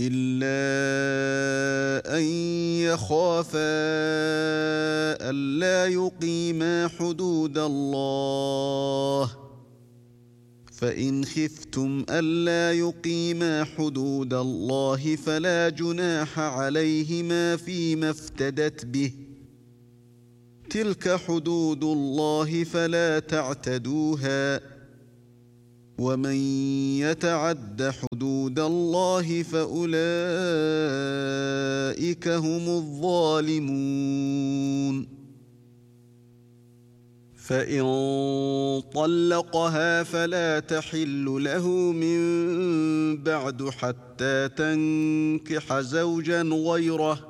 إلا أن يخافا ألا يقيما حدود الله فإن خفتم ألا يقيما حدود الله فلا جناح عليهما فيما افتدت به تلك حدود الله فلا تعتدوها ومن يتعد حدود الله فأولئك هم الظالمون فإن طلقها فلا تحل له من بعد حتى تنكح زوجا غيره